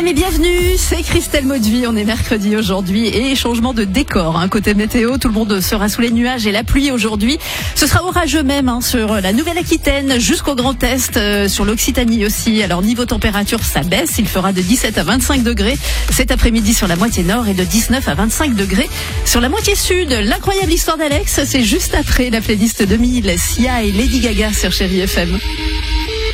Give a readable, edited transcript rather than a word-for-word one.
FM et bienvenue, c'est Christelle Maudevie, on est mercredi aujourd'hui et changement de décor. Côté météo, tout le monde sera sous les nuages et la pluie aujourd'hui. Ce sera orageux même sur la Nouvelle-Aquitaine jusqu'au Grand Est, sur l'Occitanie aussi. Alors niveau température, ça baisse, il fera de 17 à 25 degrés cet après-midi sur la moitié nord et de 19 à 25 degrés sur la moitié sud. L'incroyable histoire d'Alex, c'est juste après la playlist 2000, Sia et Lady Gaga sur Chérie FM.